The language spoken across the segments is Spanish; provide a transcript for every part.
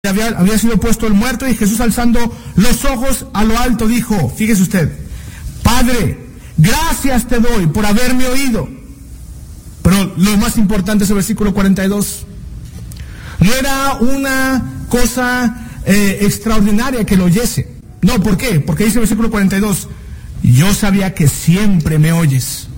había sido puesto el muerto, y Jesús, alzando los ojos a lo alto, dijo, fíjese usted, Padre, gracias te doy por haberme oído. Pero lo más importante es el versículo 42. No era una cosa extraordinaria que lo oyese. No, ¿por qué? Porque dice el versículo 42, yo sabía que siempre me oyes,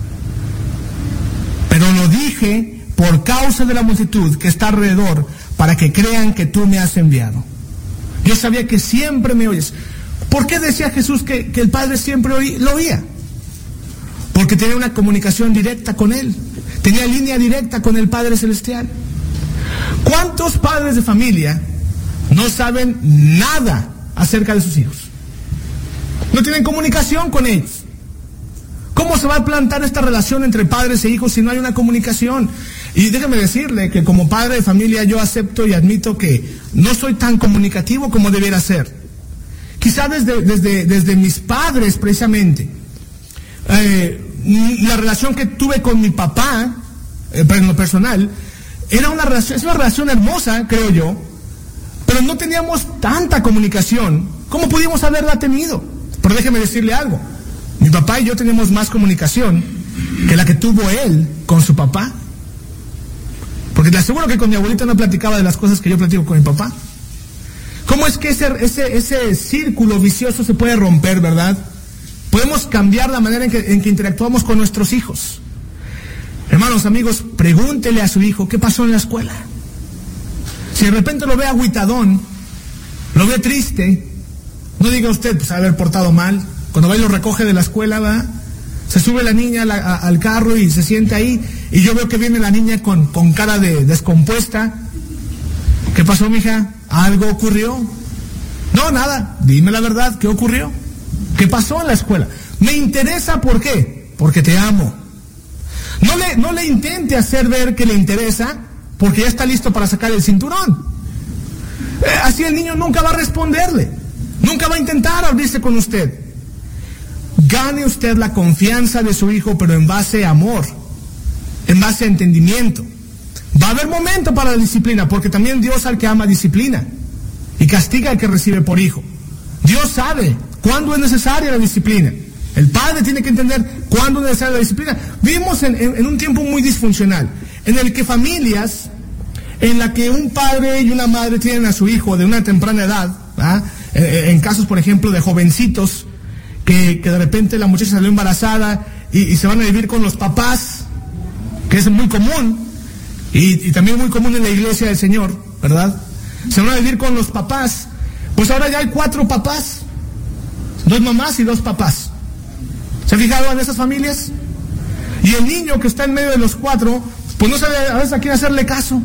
pero lo dije por causa de la multitud que está alrededor, para que crean que tú me has enviado. Yo sabía que siempre me oyes. ¿Por qué decía Jesús que el Padre siempre lo oía? Porque tenía una comunicación directa con Él. Tenía línea directa con el Padre Celestial. ¿Cuántos padres de familia no saben nada acerca de sus hijos? No tienen comunicación con ellos. ¿Cómo se va a plantar esta relación entre padres e hijos si no hay una comunicación? Y déjeme decirle que como padre de familia yo acepto y admito que no soy tan comunicativo como debiera ser. Quizá desde mis padres precisamente. La relación que tuve con mi papá, en lo personal, es una relación hermosa, creo yo, pero no teníamos tanta comunicación como pudimos haberla tenido. Pero déjeme decirle algo, mi papá y yo tenemos más comunicación que la que tuvo él con su papá. Porque le aseguro que con mi abuelita no platicaba de las cosas que yo platico con mi papá. ¿Cómo es que ese círculo vicioso se puede romper, verdad? Podemos cambiar la manera en que interactuamos con nuestros hijos. Hermanos, amigos, pregúntele a su hijo qué pasó en la escuela. Si de repente lo ve agüitadón, lo ve triste, no diga usted, pues haber portado mal. Cuando va y lo recoge de la escuela, ¿va? Se sube la niña al carro y se siente ahí, y yo veo que viene la niña con cara de descompuesta. ¿Qué pasó, mija? ¿Algo ocurrió? No, nada. Dime la verdad, ¿qué ocurrió? ¿Qué pasó en la escuela? Me interesa, ¿por qué? Porque te amo. No le intente hacer ver que le interesa, porque ya está listo para sacar el cinturón. Así el niño nunca va a responderle, nunca va a intentar abrirse con usted. Gane usted la confianza de su hijo, pero en base a amor, en base a entendimiento. Va a haber momento para la disciplina, porque también Dios al que ama disciplina y castiga al que recibe por hijo. Dios sabe cuándo es necesaria la disciplina. El padre tiene que entender cuándo es necesaria la disciplina. Vivimos en un tiempo muy disfuncional, en el que familias, en la que un padre y una madre tienen a su hijo de una temprana edad, ¿verdad? En casos, por ejemplo, de jovencitos, que de repente la muchacha salió embarazada y se van a vivir con los papás, que es muy común, y también muy común en la iglesia del Señor, ¿verdad? Se van a vivir con los papás. Pues ahora ya hay 4 papás, 2 mamás y 2 papás. ¿Se ha fijado en esas familias? Y el niño que está en medio de los 4, pues no sabe a veces a quién hacerle caso,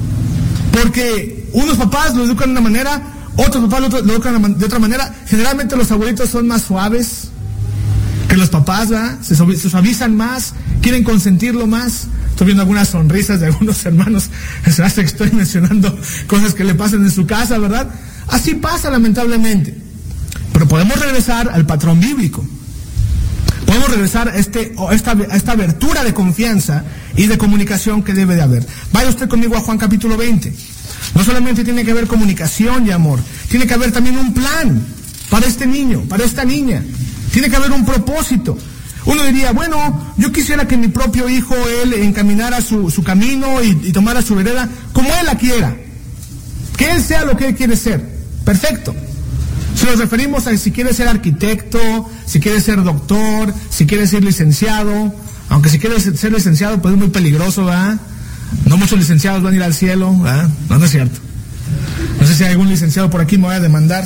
porque unos papás lo educan de una manera, otros papás lo educan de otra manera. Generalmente los abuelitos son más suaves que los papás, ¿verdad? Se suavizan más, quieren consentirlo más. Estoy viendo algunas sonrisas de algunos hermanos, se hace que estoy mencionando cosas que le pasan en su casa, ¿verdad? Así pasa lamentablemente. Pero podemos regresar al patrón bíblico. Podemos regresar a esta abertura de confianza y de comunicación que debe de haber. Vaya usted conmigo a Juan capítulo 20. No solamente tiene que haber comunicación y amor, tiene que haber también un plan para este niño, para esta niña. Tiene que haber un propósito. Uno diría, bueno, yo quisiera que mi propio hijo, él encaminara su camino y tomara su vereda como él la quiera. Que él sea lo que él quiere ser. Perfecto. Si nos referimos a si quiere ser arquitecto, si quiere ser doctor, si quiere ser licenciado, aunque si quiere ser licenciado pues es muy peligroso, ¿verdad? No muchos licenciados van a ir al cielo, ¿verdad? No es cierto. No sé si hay algún licenciado por aquí, me voy a demandar.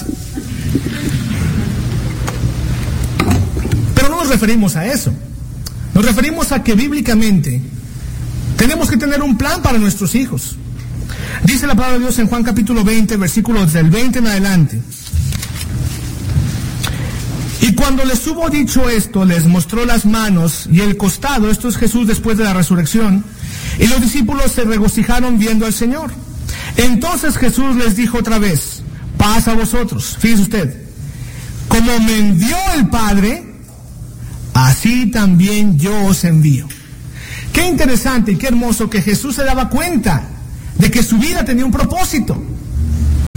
Pero no nos referimos a eso. Nos referimos a que bíblicamente tenemos que tener un plan para nuestros hijos. Dice la palabra de Dios en Juan capítulo 20, versículos del 20 en adelante. Y cuando les hubo dicho esto, les mostró las manos y el costado. Esto es Jesús después de la resurrección. Y los discípulos se regocijaron viendo al Señor. Entonces Jesús les dijo otra vez, paz a vosotros. Fíjese usted, como me envió el Padre, así también yo os envío. Qué interesante y qué hermoso que Jesús se daba cuenta de que su vida tenía un propósito.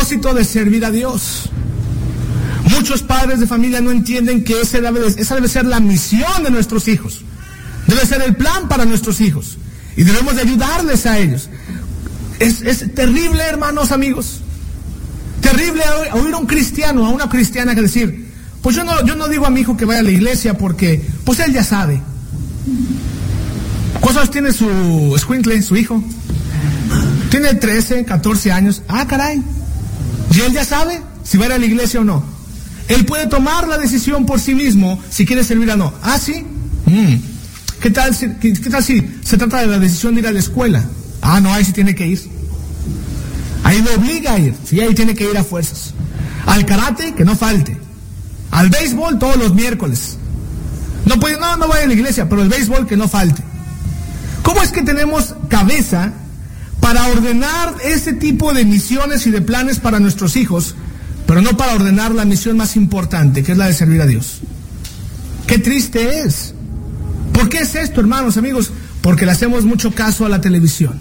propósito de servir a Dios. Muchos padres de familia no entienden que esa debe ser la misión de nuestros hijos. Debe ser el plan para nuestros hijos. Y debemos de ayudarles a ellos. Es terrible, hermanos, amigos. Terrible oír a un cristiano, a una cristiana que decir, pues yo no digo a mi hijo que vaya a la iglesia porque, pues él ya sabe. ¿Cuántos años tiene su escuincle, su hijo? Tiene 13, 14 años. Ah, caray. ¿Y él ya sabe si va a ir a la iglesia o no? Él puede tomar la decisión por sí mismo si quiere servir o no. Ah, ¿sí? ¿Qué tal si se trata de la decisión de ir a la escuela? Ah, no, ahí sí tiene que ir. Ahí lo obliga a ir. Sí, ahí tiene que ir a fuerzas. Al karate, que no falte. Al béisbol todos los miércoles. No vaya a la iglesia, pero el béisbol que no falte. ¿Cómo es que tenemos cabeza para ordenar ese tipo de misiones y de planes para nuestros hijos, pero no para ordenar la misión más importante, que es la de servir a Dios? ¡Qué triste es! ¿Por qué es esto, hermanos, amigos? Porque le hacemos mucho caso a la televisión.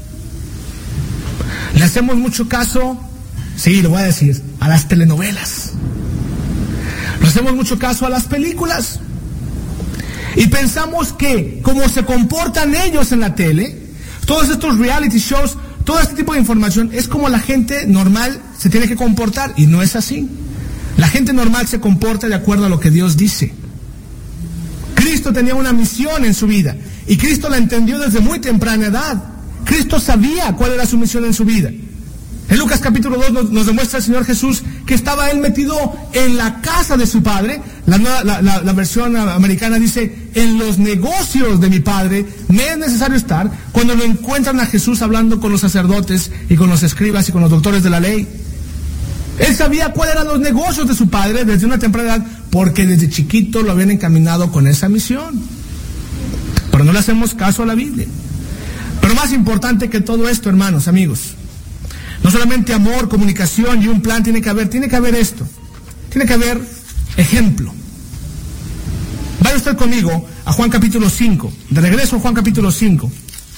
Le hacemos mucho caso, sí, lo voy a decir, a las telenovelas. Le hacemos mucho caso a las películas. Y pensamos que, como se comportan ellos en la tele, todos estos reality shows, todo este tipo de información, es como la gente normal se tiene que comportar. Y no es así. La gente normal se comporta de acuerdo a lo que Dios dice. Cristo tenía una misión en su vida. Y Cristo la entendió desde muy temprana edad. Cristo sabía cuál era su misión en su vida. En Lucas capítulo 2 nos demuestra el Señor Jesús que estaba él metido en la casa de su Padre. La versión americana dice, en los negocios de mi Padre me es necesario estar. Cuando lo encuentran a Jesús hablando con los sacerdotes y con los escribas y con los doctores de la ley. Él sabía cuáles eran los negocios de su Padre desde una temprana edad, porque desde chiquito lo habían encaminado con esa misión. Pero no le hacemos caso a la Biblia. Pero más importante que todo esto, hermanos, amigos, no solamente amor, comunicación y un plan tiene que haber esto. Tiene que haber ejemplo. Vaya usted conmigo a Juan capítulo 5. De regreso a Juan capítulo 5.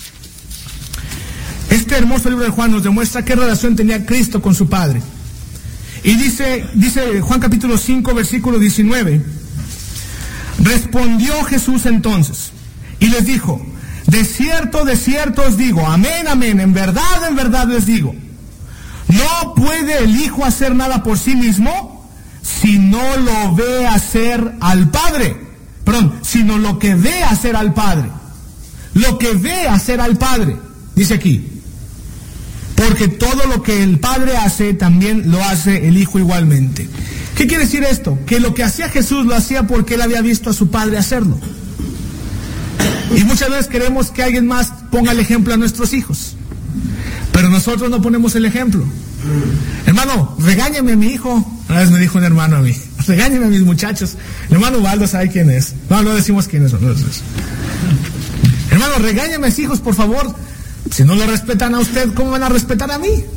Este hermoso libro de Juan nos demuestra qué relación tenía Cristo con su Padre. Y dice Juan capítulo 5, versículo 19. Respondió Jesús entonces y les dijo, de cierto os digo, amén, amén, en verdad les digo, no puede el Hijo hacer nada por sí mismo si no lo ve hacer al Padre. Sino lo que ve hacer al Padre. Lo que ve hacer al Padre, dice aquí. Porque todo lo que el Padre hace, también lo hace el Hijo igualmente. ¿Qué quiere decir esto? Que lo que hacía Jesús lo hacía porque él había visto a su Padre hacerlo. Y muchas veces queremos que alguien más ponga el ejemplo a nuestros hijos. Pero nosotros no ponemos el ejemplo. Hermano, regáñeme a mi hijo. Una vez me dijo un hermano a mí, regáñeme a mis muchachos. El hermano Waldo sabe quién es. No decimos quién es. Hermano, regáñeme a mis hijos, por favor. Si no lo respetan a usted, ¿cómo van a respetar a mí?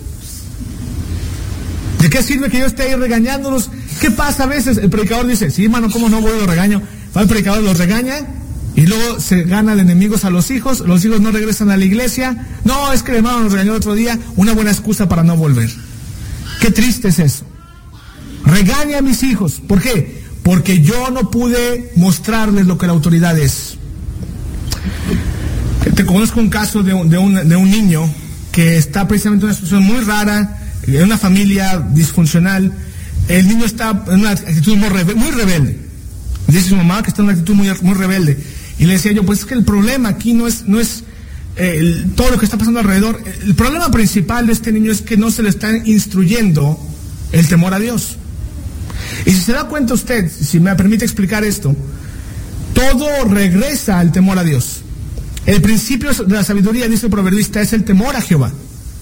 ¿De qué sirve que yo esté ahí regañándolos? ¿Qué pasa a veces? El predicador dice, sí, hermano, ¿cómo no voy a los regaño? Va el predicador, los regaña. Y luego se gana de enemigos a los hijos no regresan a la iglesia. No, es que el hermano nos regañó el otro día, una buena excusa para no volver. Qué triste es eso. Regaña a mis hijos. ¿Por qué? Porque yo no pude mostrarles lo que la autoridad es. Te conozco un caso de un niño que está precisamente en una situación muy rara, en una familia disfuncional. El niño está en una actitud muy rebelde. Dice su mamá que está en una actitud muy rebelde. Y le decía yo, pues es que el problema aquí no es todo lo que está pasando alrededor. El problema principal de este niño es que no se le está instruyendo el temor a Dios. Y si se da cuenta usted, si me permite explicar esto, todo regresa al temor a Dios. El principio de la sabiduría, dice el proverbista, es el temor a Jehová.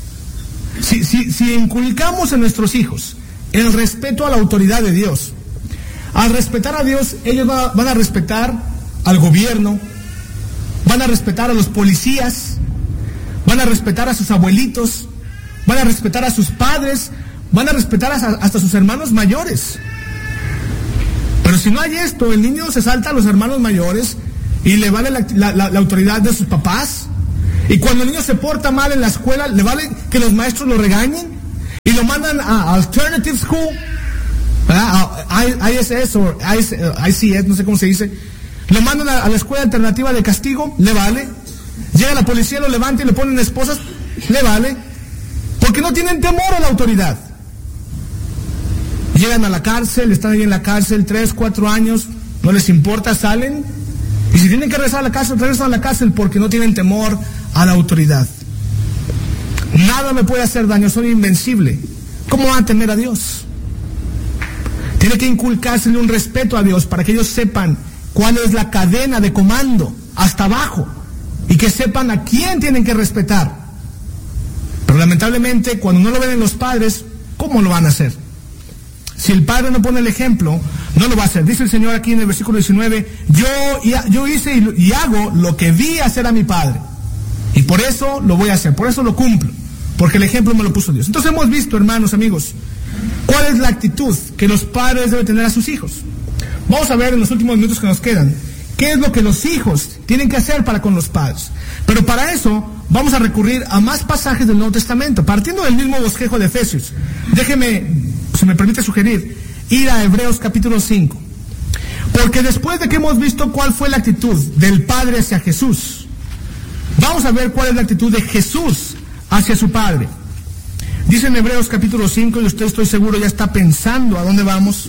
Si inculcamos en nuestros hijos el respeto a la autoridad de Dios, al respetar a Dios, ellos van a respetar al gobierno, van a respetar a los policías, van a respetar a sus abuelitos, van a respetar a sus padres, van a respetar hasta a sus hermanos mayores. Pero si no hay esto, el niño se salta a los hermanos mayores y le vale la autoridad de sus papás. Y cuando el niño se porta mal en la escuela, le vale que los maestros lo regañen y lo mandan a Alternative School, a ISS o ICS, no sé cómo se dice, lo mandan a la escuela alternativa de castigo, le vale. Llega la policía, lo levanta y le ponen esposas, le vale. Porque no tienen temor a la autoridad. Llegan a la cárcel, están ahí en la cárcel 3, 4 años, no les importa, salen. Y si tienen que regresar a la cárcel, regresan a la cárcel porque no tienen temor a la autoridad. Nada me puede hacer daño, soy invencible. ¿Cómo van a temer a Dios? Tiene que inculcársele un respeto a Dios para que ellos sepan cuál es la cadena de comando hasta abajo y que sepan a quién tienen que respetar. Pero lamentablemente cuando no lo ven en los padres, ¿cómo lo van a hacer? Si el padre no pone el ejemplo, no lo va a hacer. Dice el Señor aquí en el versículo 19, yo hice y hago lo que vi hacer a mi padre. Y por eso lo voy a hacer, por eso lo cumplo. Porque el ejemplo me lo puso Dios. Entonces hemos visto, hermanos, amigos, cuál es la actitud que los padres deben tener a sus hijos. Vamos a ver en los últimos minutos que nos quedan, qué es lo que los hijos tienen que hacer para con los padres. Pero para eso vamos a recurrir a más pasajes del Nuevo Testamento, partiendo del mismo bosquejo de Efesios. Déjeme, si me permite sugerir, ir a Hebreos capítulo 5. Porque después de que hemos visto cuál fue la actitud del Padre hacia Jesús, vamos a ver cuál es la actitud de Jesús hacia su Padre. Dice en Hebreos capítulo 5, y usted, estoy seguro, ya está pensando a dónde vamos.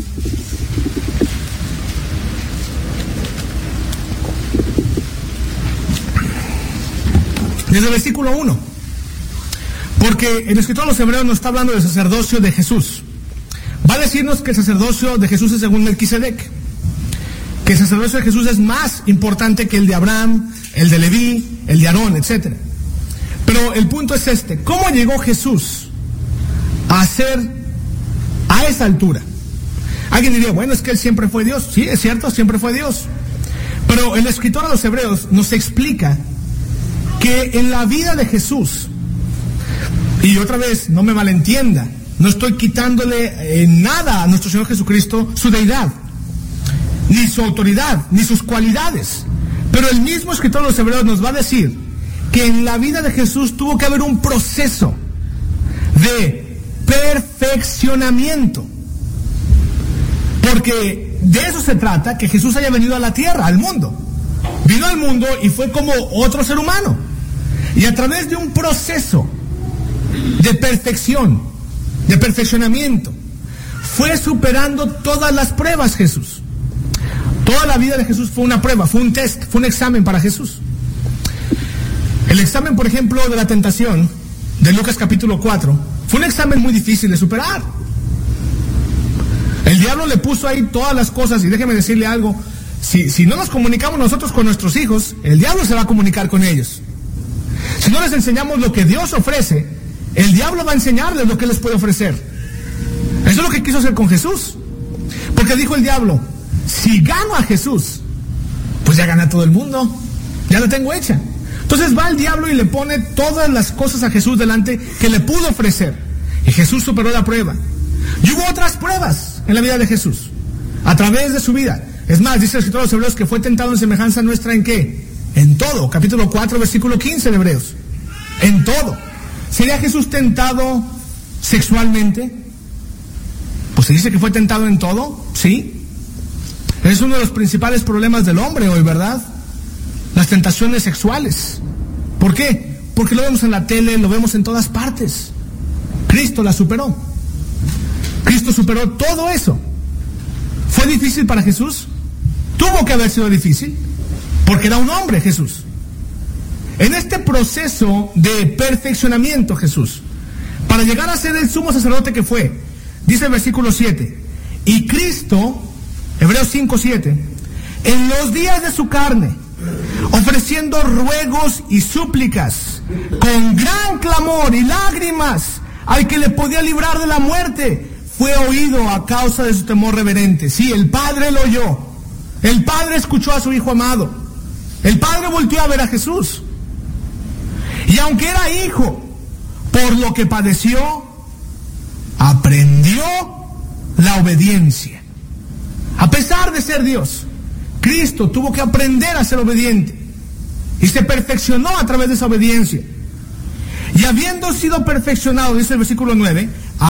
Desde el versículo 1. Porque el escritor de los Hebreos nos está hablando del sacerdocio de Jesús. Va a decirnos que el sacerdocio de Jesús es según Melquisedec. Que el sacerdocio de Jesús es más importante que el de Abraham, el de Leví, el de Aarón, etc. Pero el punto es este: ¿cómo llegó Jesús a ser a esa altura? Alguien diría, bueno, es que él siempre fue Dios. Sí, es cierto, siempre fue Dios. Pero el escritor de los Hebreos nos explica que en la vida de Jesús, y otra vez, no me malentienda, no estoy quitándole nada a nuestro Señor Jesucristo su deidad, ni su autoridad, ni sus cualidades. Pero el mismo escritor de los Hebreos nos va a decir que en la vida de Jesús tuvo que haber un proceso de perfeccionamiento. Porque de eso se trata, que Jesús haya venido a la tierra, al mundo. Vino al mundo y fue como otro ser humano. Y a través de un proceso de perfección, de perfeccionamiento, fue superando todas las pruebas Jesús. Toda la vida de Jesús fue una prueba, fue un test, fue un examen para Jesús. El examen, por ejemplo, de la tentación, de Lucas capítulo 4, fue un examen muy difícil de superar. El diablo le puso ahí todas las cosas, y déjeme decirle algo, si no nos comunicamos nosotros con nuestros hijos, el diablo se va a comunicar con ellos. Si no les enseñamos lo que Dios ofrece, el diablo va a enseñarles lo que les puede ofrecer. Eso es lo que quiso hacer con Jesús. Porque dijo el diablo, si gano a Jesús, pues ya gana todo el mundo, ya la tengo hecha. Entonces va el diablo y le pone todas las cosas a Jesús delante que le pudo ofrecer. Y Jesús superó la prueba. Y hubo otras pruebas en la vida de Jesús, a través de su vida. Es más, dice el escritor de los Hebreos que fue tentado en semejanza nuestra, ¿en qué? En todo. Capítulo 4, versículo 15 de Hebreos. En todo. ¿Sería Jesús tentado sexualmente? Pues se dice que fue tentado en todo, ¿sí? Es uno de los principales problemas del hombre hoy, ¿verdad? Las tentaciones sexuales. ¿Por qué? Porque lo vemos en la tele, lo vemos en todas partes. Cristo la superó. Cristo superó todo eso. ¿Fue difícil para Jesús? Tuvo que haber sido difícil, porque era un hombre Jesús. En este proceso de perfeccionamiento Jesús, para llegar a ser el sumo sacerdote que fue, dice el versículo 7, y Cristo, Hebreos 5:7, en los días de su carne, ofreciendo ruegos y súplicas, con gran clamor y lágrimas, al que le podía librar de la muerte, fue oído a causa de su temor reverente. Sí, el Padre lo oyó. El Padre escuchó a su Hijo amado. El Padre volteó a ver a Jesús. Y aunque era hijo, por lo que padeció, aprendió la obediencia. A pesar de ser Dios, Cristo tuvo que aprender a ser obediente. Y se perfeccionó a través de esa obediencia. Y habiendo sido perfeccionado, dice el versículo 9,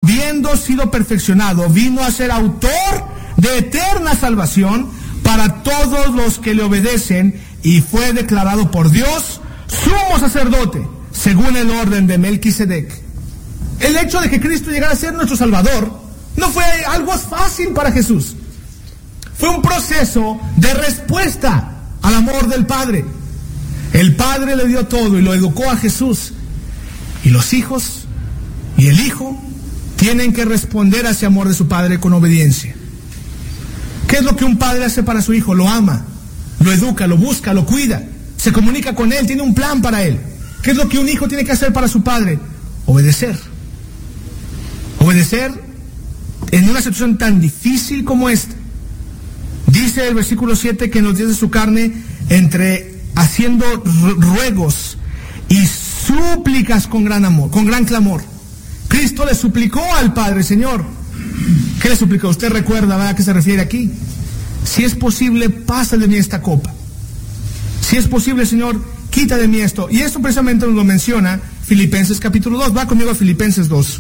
habiendo sido perfeccionado, vino a ser autor de eterna salvación para todos los que le obedecen, y fue declarado por Dios sumo sacerdote, según el orden de Melquisedec. El hecho de que Cristo llegara a ser nuestro Salvador no fue algo fácil para Jesús. Fue un proceso de respuesta al amor del Padre. El Padre le dio todo y lo educó a Jesús. Y los hijos y el Hijo tienen que responder a ese amor de su Padre con obediencia. ¿Qué es lo que un padre hace para su hijo? Lo ama, lo educa, lo busca, lo cuida, se comunica con él, tiene un plan para él. ¿Qué es lo que un hijo tiene que hacer para su padre? Obedecer. Obedecer en una situación tan difícil como esta. Dice el versículo 7 que en los días de su carne, entre haciendo ruegos y súplicas con gran amor, con gran clamor, Cristo le suplicó al Padre: Señor, ¿qué le suplicó? Usted recuerda, ¿verdad?, a qué se refiere aquí. Si es posible, pasa de mí esta copa. Si es posible, Señor, quita de mí esto. Y esto precisamente nos lo menciona Filipenses capítulo 2. Va conmigo a Filipenses 2.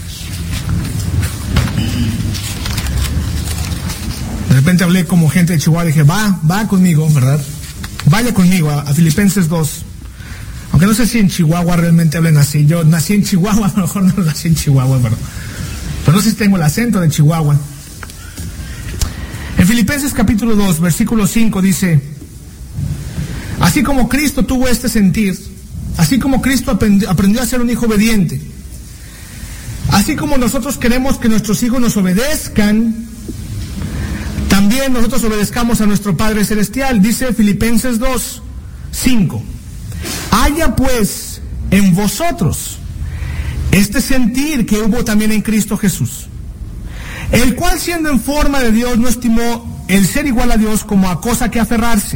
De repente hablé como gente de Chihuahua y dije, va conmigo, ¿verdad? Vaya conmigo a Filipenses 2. Aunque no sé si en Chihuahua realmente hablen así. Yo nací en Chihuahua, a lo mejor no nací en Chihuahua, pero no sé si tengo el acento de Chihuahua. En Filipenses capítulo 2, versículo 5 dice: así como Cristo tuvo este sentir, así como Cristo aprendió a ser un hijo obediente, así como nosotros queremos que nuestros hijos nos obedezcan, también nosotros obedezcamos a nuestro Padre Celestial. Dice Filipenses 2, 5: haya pues en vosotros este sentir que hubo también en Cristo Jesús, el cual, siendo en forma de Dios, no estimó el ser igual a Dios como a cosa que aferrarse,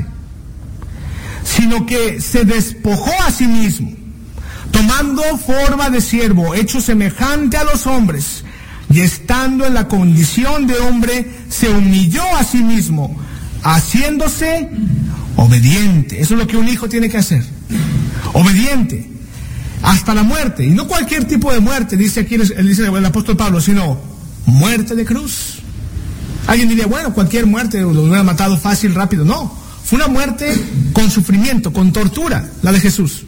sino que se despojó a sí mismo, tomando forma de siervo, hecho semejante a los hombres, y estando en la condición de hombre, se humilló a sí mismo, haciéndose obediente. Eso es lo que un hijo tiene que hacer. Obediente hasta la muerte, y no cualquier tipo de muerte, dice aquí el apóstol Pablo, sino muerte de cruz. Alguien diría, bueno, cualquier muerte lo hubiera matado fácil, rápido. No, fue una muerte con sufrimiento, con tortura, la de Jesús.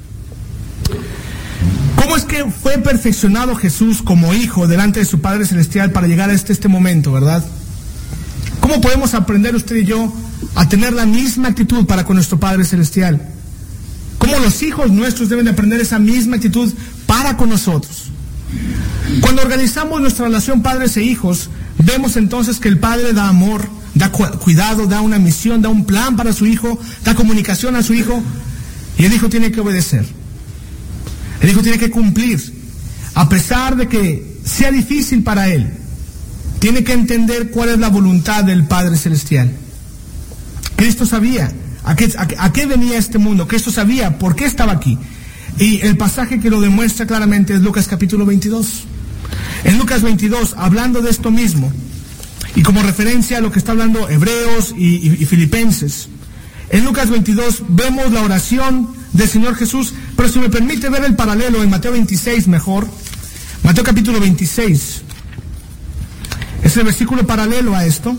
¿Cómo es que fue perfeccionado Jesús como hijo delante de su Padre Celestial para llegar a este momento, verdad? ¿Cómo podemos aprender usted y yo a tener la misma actitud para con nuestro Padre Celestial? ¿Cómo los hijos nuestros deben de aprender esa misma actitud para con nosotros? Cuando organizamos nuestra relación padres e hijos, vemos entonces que el padre da amor, da cuidado, da una misión, da un plan para su hijo, da comunicación a su hijo, y el hijo tiene que obedecer. El hijo tiene que cumplir, a pesar de que sea difícil para él. Tiene que entender cuál es la voluntad del Padre Celestial. Cristo sabía a qué venía este mundo. Cristo sabía por qué estaba aquí. Y el pasaje que lo demuestra claramente es Lucas capítulo 22. En Lucas 22, hablando de esto mismo, y como referencia a lo que está hablando Hebreos y Filipenses, en Lucas 22 vemos la oración del Señor Jesús, pero si me permite ver el paralelo en Mateo 26 mejor. Mateo capítulo 26 es el versículo paralelo a esto.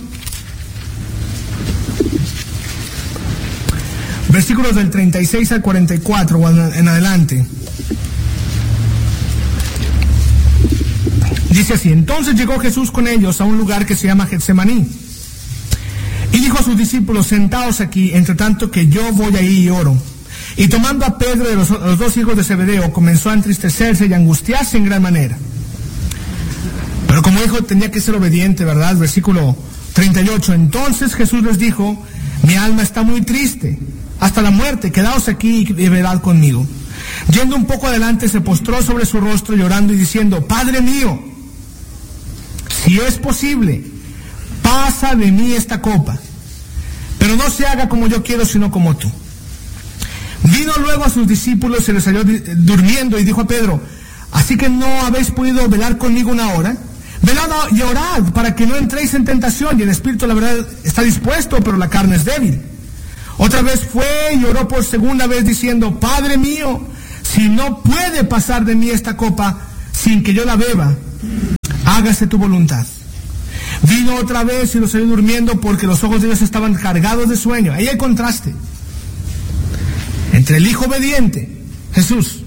Versículos del 36 al 44 o en adelante. Dice así: entonces llegó Jesús con ellos a un lugar que se llama Getsemaní, y dijo a sus discípulos: sentaos aquí, entre tanto que yo voy ahí y oro. Y tomando a Pedro y los dos hijos de Zebedeo, comenzó a entristecerse y a angustiarse en gran manera. Pero como hijo tenía que ser obediente, ¿verdad? Versículo 38. Entonces Jesús les dijo: mi alma está muy triste hasta la muerte, quedaos aquí y velad conmigo. Yendo un poco adelante, se postró sobre su rostro llorando y diciendo: Padre mío, si es posible, pasa de mí esta copa, pero no se haga como yo quiero, sino como tú. Vino luego a sus discípulos, se les halló durmiendo, y dijo a Pedro: ¿así que no habéis podido velar conmigo una hora? Velad y orad para que no entréis en tentación, y el espíritu, la verdad, está dispuesto, pero la carne es débil. Otra vez fue y oró por segunda vez diciendo: Padre mío, si no puede pasar de mí esta copa sin que yo la beba, hágase tu voluntad. Vino otra vez y los oyó durmiendo porque los ojos de ellos estaban cargados de sueño. Ahí hay contraste entre el hijo obediente, Jesús,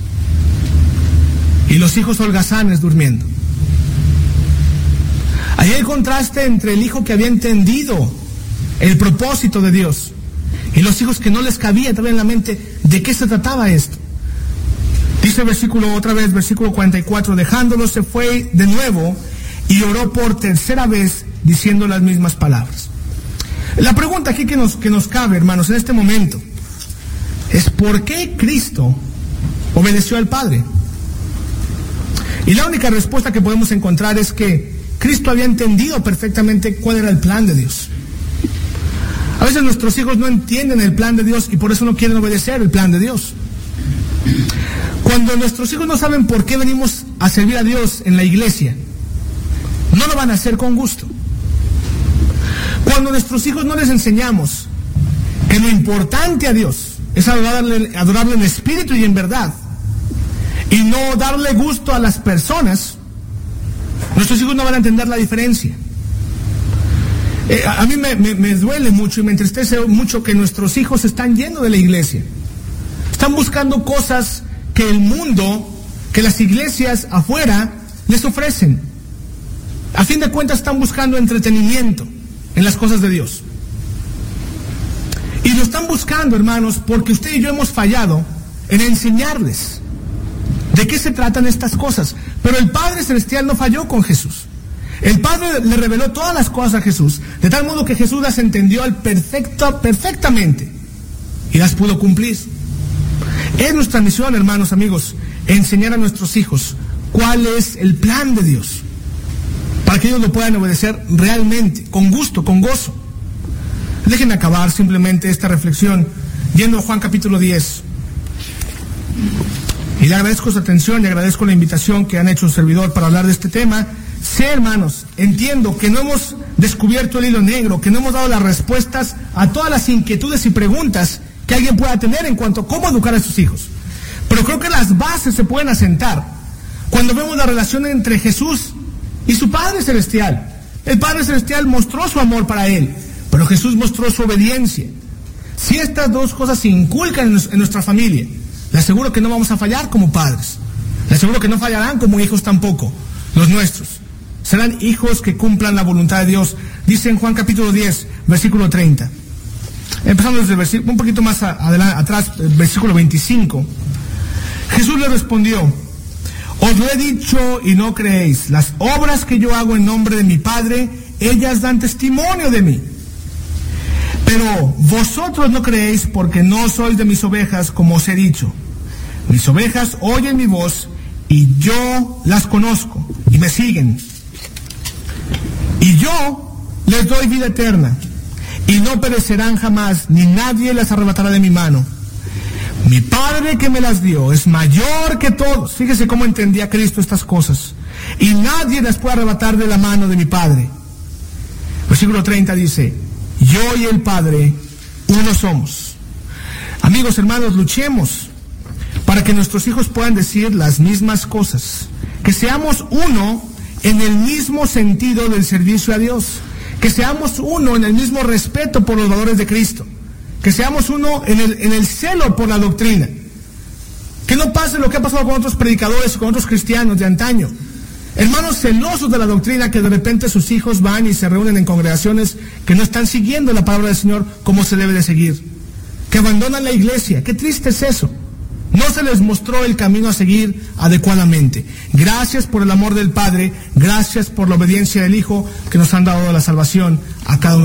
y los hijos holgazanes durmiendo. Ahí hay contraste entre el hijo que había entendido el propósito de Dios y los hijos que no les cabía todavía en la mente de qué se trataba esto. Dice versículo 44, dejándolos se fue de nuevo y oró por tercera vez diciendo las mismas palabras. La pregunta aquí que nos cabe, hermanos, en este momento es ¿por qué Cristo obedeció al Padre? Y la única respuesta que podemos encontrar es que Cristo había entendido perfectamente cuál era el plan de Dios. A veces nuestros hijos no entienden el plan de Dios y por eso no quieren obedecer el plan de Dios. Cuando nuestros hijos no saben por qué venimos a servir a Dios en la iglesia, no lo van a hacer con gusto. Cuando a nuestros hijos no les enseñamos que lo importante a Dios es adorarle en espíritu y en verdad, y no darle gusto a las personas, nuestros hijos no van a entender la diferencia. A mí me duele mucho y me entristece mucho que nuestros hijos están yendo de la iglesia. Están buscando cosas que el mundo, que las iglesias afuera les ofrecen. A fin de cuentas están buscando entretenimiento en las cosas de Dios. Y lo están buscando, hermanos, porque usted y yo hemos fallado en enseñarles de qué se tratan estas cosas. Pero el Padre Celestial no falló con Jesús. El Padre le reveló todas las cosas a Jesús, de tal modo que Jesús las entendió perfectamente y las pudo cumplir. Es nuestra misión, hermanos, amigos, enseñar a nuestros hijos cuál es el plan de Dios, para que ellos lo puedan obedecer realmente, con gusto, con gozo. Déjenme acabar simplemente esta reflexión yendo a Juan capítulo 10. Y le agradezco su atención y agradezco la invitación que han hecho un servidor para hablar de este tema. Sé, hermanos, entiendo que no hemos descubierto el hilo negro, que no hemos dado las respuestas a todas las inquietudes y preguntas que alguien pueda tener en cuanto a cómo educar a sus hijos. Pero creo que las bases se pueden asentar cuando vemos la relación entre Jesús y su Padre Celestial. El Padre Celestial mostró su amor para él, pero Jesús mostró su obediencia. Si estas dos cosas se inculcan en nuestra familia, le aseguro que no vamos a fallar como padres. Le aseguro que no fallarán como hijos tampoco, los nuestros. Serán hijos que cumplan la voluntad de Dios. Dice en Juan capítulo 10, versículo 30. Empezando desde el versículo, un poquito más atrás, versículo 25. Jesús le respondió: os lo he dicho y no creéis. Las obras que yo hago en nombre de mi Padre, ellas dan testimonio de mí. Pero vosotros no creéis porque no sois de mis ovejas, como os he dicho. Mis ovejas oyen mi voz y yo las conozco y me siguen. Y yo les doy vida eterna y no perecerán jamás, ni nadie las arrebatará de mi mano. Mi Padre que me las dio es mayor que todos. Fíjese cómo entendía Cristo estas cosas. Y nadie las puede arrebatar de la mano de mi Padre. Versículo 30 dice: yo y el Padre, uno somos. Amigos, hermanos, luchemos para que nuestros hijos puedan decir las mismas cosas. Que seamos uno en el mismo sentido del servicio a Dios. Que seamos uno en el mismo respeto por los valores de Cristo. Que seamos uno en el celo por la doctrina. Que no pase lo que ha pasado con otros predicadores, con otros cristianos de antaño. Hermanos celosos de la doctrina, que de repente sus hijos van y se reúnen en congregaciones que no están siguiendo la palabra del Señor como se debe de seguir. Que abandonan la iglesia. Qué triste es eso. No se les mostró el camino a seguir adecuadamente. Gracias por el amor del Padre, gracias por la obediencia del Hijo, que nos han dado la salvación a cada uno.